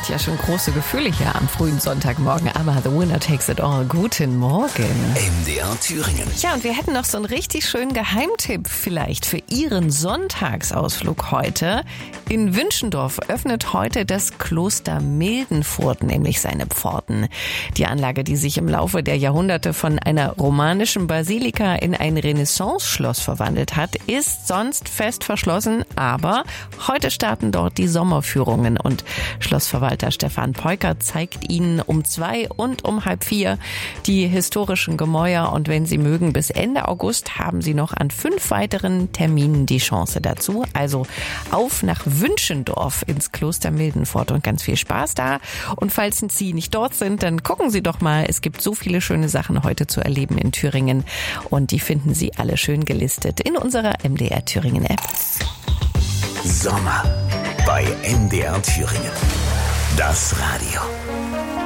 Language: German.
macht ja schon große Gefühle hier am frühen Sonntagmorgen. Aber The Winner Takes It All. Guten Morgen. MDR Thüringen. Ja, und wir hätten noch so einen richtig schönen Geheimtipp vielleicht für Ihren Sonntagsausflug heute. In Wünschendorf öffnet heute das Kloster Mildenfurt nämlich seine Pforten. Die Anlage, die sich im Laufe der Jahrhunderte von einer romanischen Basilika in ein Renaissance-Schloss verwandelt hat, ist sonst fest verschlossen. Aber heute starten dort die Sommerführungen und Schlossverwalter Stefan Peukert zeigt Ihnen um 2 und um 3:30 die historischen Gemäuer. Und wenn Sie mögen, bis Ende August haben Sie noch an 5 weiteren Terminen die Chance dazu. Also auf nach Wünschendorf ins Kloster Mildenfurt und ganz viel Spaß da. Und falls Sie nicht dort sind, dann gucken Sie doch mal. Es gibt so viele schöne Sachen heute zu erleben in Thüringen. Und die finden Sie alle schön gelistet in unserer MDR Thüringen App. Sommer bei MDR Thüringen. Das Radio.